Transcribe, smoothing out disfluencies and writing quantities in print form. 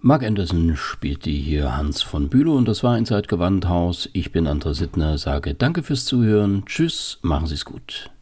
Mark Anderson spielt die hier Hans von Bülow und das war Inside Gewandhaus. Ich bin André Sittner, sage danke fürs Zuhören. Tschüss, machen Sie's gut.